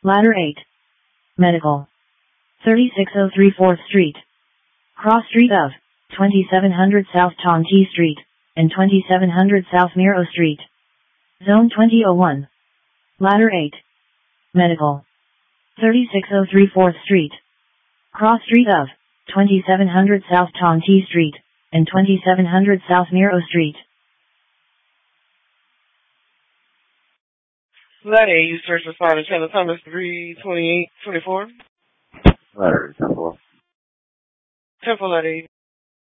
Ladder 8. Medical. 3603 4th Street. Cross Street of 2700 South Tonti Street and 2700 South Miro Street. Zone 2001. Ladder 8. Medical. 3603 4th Street. Cross Street of 2700 South Tonti Street and 2700 South Miro Street. Ladder 8, use first responder, Channel Thomas 32824. Ladder 10-4. 10-4, Ladder 8.